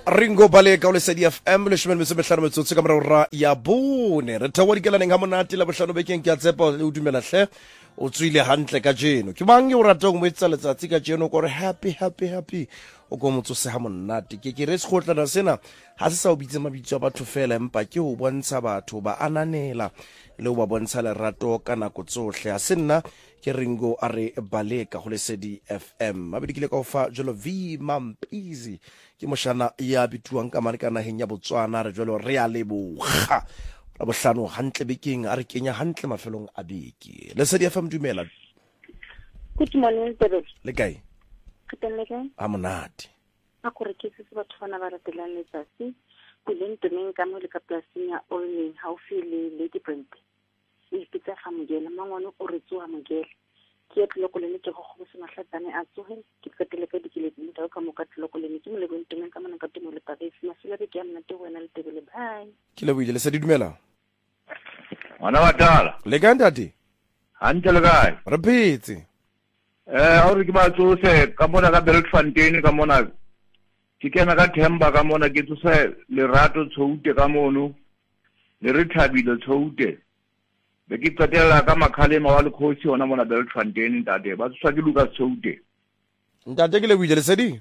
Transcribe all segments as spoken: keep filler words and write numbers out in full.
Ringo Baleka o le Lesedi F M le shome metse mehlano metsotso ka morao ya bone re thawa dikelaneng ha monate la bohlano bekeng ke a tsepa le o dumela hle o tswile hantle ka jeno ke bang o rata go metsa letsatsi ka jeno go re happy happy happy o go motso se ha monate ke ke re se khotlana sena ha se sa o bitse mabitso a batho fela empa ke ho bontsha batho ba ananela le o ba bontsha lerato ka nako tsohle ha se nna ke Ringo a re Baleka go Lesedi F M mabedi ke le ka o fa jolo V Mampizi ke moshana ya bituang ka mane ka naheng ya Botswana re jolo re a leboga la bohlano hantle bekeng a re kenya hantle mafelong a beke Lesedi F M dumela. Good morning Tebele. Le kae? Keteleka a monate a gore ke se batho bana ba ratelang letsatsi go le ntomeng ka mo le ka plasing ya Oleng haufi le Lady Brent e pitsa ga mogela mangwana o re tsoa mogela ke tle go le ke go go se mahlatane a tsoge ke keteleka dikile di ntao ka mo ka tle go le ke mo le ntomeng ka mana ka temo le Paris masela be ke amna te wena le Tebele bye ke le buile Lesedi dumela Ana batala le ka ntate hantle le kae re phetse eh a re ke ba tsose ka mona ka Beltfontein ka mona ke kena ka Themba ka mona ke tsose Lerato Tsoute ka mono le re Thabile Tsoute be ke qetela ka Makhalema wa lekhosi ona mona Beltfontein ntate ba tswa ke Lucas Tsoute ntate ke le buile Lesedi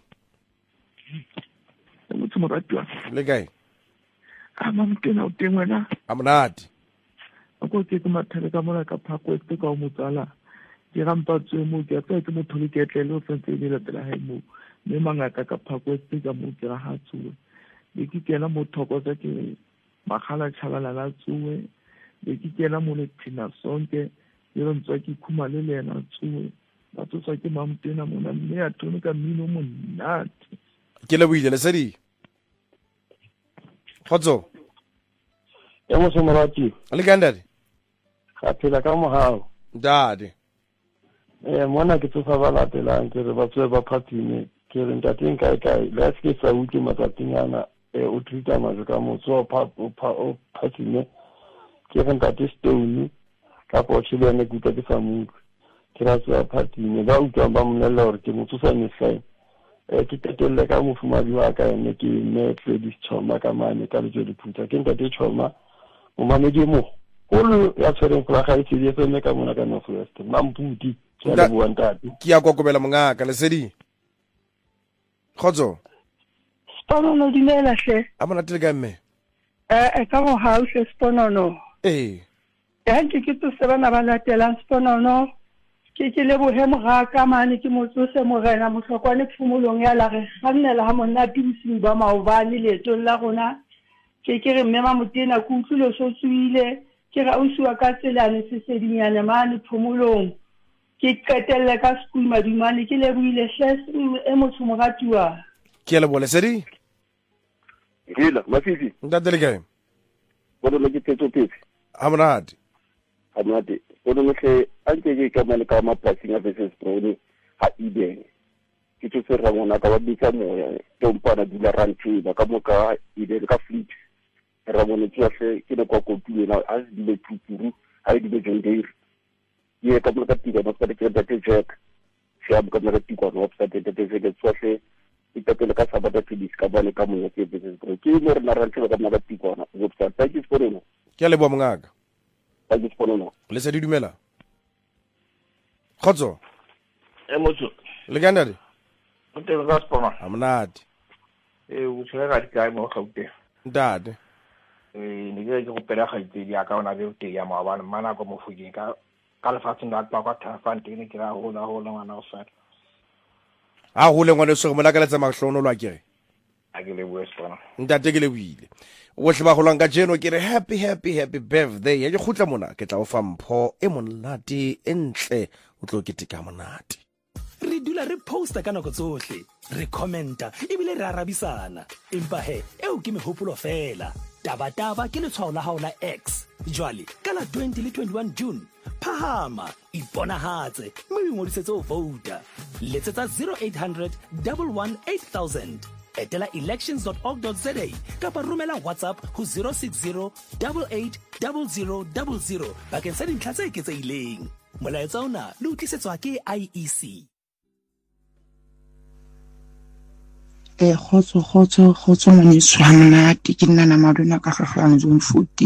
motho mo ratwa le kae a mamtena o teng wena a monate a go ke ke mathele ka mona ka phako e ka o motsala ke rampa tswe mo ke tsa ke motho le ke tlele o tsentse le latela ha mo me mangaka ka phako e ka mo ke ra ha tswe be ke kena mo thoko tsa ke magala tshabala la tswe be ke kena mo le phina sonke le re ntse ke khuma le lena tswe ba tswa ke mamtena mona mme a tone ka mmino mo nnate ke le buile Lesedi khotso e mo se morati le ka ndade ga phela ka mohao ndade eh mona ke tsosa ba latelang ke re ba tswe ba phatime ke re ntateng kae kae la se sa utlwe matsatingana e o trita mazo ka motso pa o phatime ke re ntate Stone ka po tshile ne kuta ke sa mo ke ra tswa phatime ba utlwa ba mmela hore ke motso sa mehlai e ke tetelle ka mofumadi wa ka ene ke ne Credit Choma ka mane ka le di puta ke ntate Choma o mamedi mo o le ya tshwereng pla ga itse di tsene ka mona ka North West mamputi ke le bua ntate ke ya kokobela mongaka Lesedi khotso Sponono dimela hle a monate le ka mme eh ka go house Sponono eh ya ke ke tse bana ba latelang Sponono ke ke le bohemo ga ka mane ke motsose morena mohlokwane phumulong ya la re gannela ha monna dimising ba maobane le tlo la rona ke ke re mmema motena ku utlwile so tswile ke ra usiwa ka tselane se sedinyane mane phumulong ke qetelle ka school madumane ke le buile hle e motho moratiwa ke le bole Lesedi ngila mafifi ntate le kae bona le ke tsetso petse a monate a monate bona mohle a nke ke ka mane ka mapasing a business brownie ha Eden ke tse ra mona ka ba bitsa moya tompana dula rantsho ba ka mo ka Eden ka fleet ra mona ke hle ke ne kwa kotuwe na a di le tuturu ha di be jondiri ye ka mo ka tika no ka ke da ke jack sia mo ka mo ka tika no ka te te te ke tsohle itapele ka sabata ke diska ba le ka mo ke business brownie ke mo re na rantsho ka mo ka tika no go tsa ta ke spono ke le bua mongaka ta ke spono Lesedi dumela khotso e motho le ka ndade o te ga spono a monate e o tshela ga dikae mo gaute ndade eh ni ke go pela ga itse ya ka ona be o te ya ma bana mana go mo fuji ka ka le fatse nda tla kwa Thafantini ke ra hola hola ngwana o fa a hole ngwane so mo lakaletsa mahlono lwa kere a ke le bua spono ntate ke le buile o hle ba golang ka jeno ke re happy happy happy birthday ya ke khutla mona ke tla o fa mpho e monate e ntle o tlo ke tika monate re dula re posta ka nako tsohle re commenta ebile re arabisana empa he eo ke mehopolo fela taba taba ke le tshwao la hao la X jwale ka la twenty le twenty-one June phahama iponahatse mme o ngodisetse o vouta letsetsa zero eight hundred one one eight thousand etela elections dot org dot za kapa romela WhatsApp ho zero six zero eight eight zero zero zero zero bakeng sa dintlha tse eketsehileng molaetsa ona le utlisetswa ke I E C eh khotso khotso khotso ngwaneso ha monate ke nna na Madonna ka gagane zone fourteen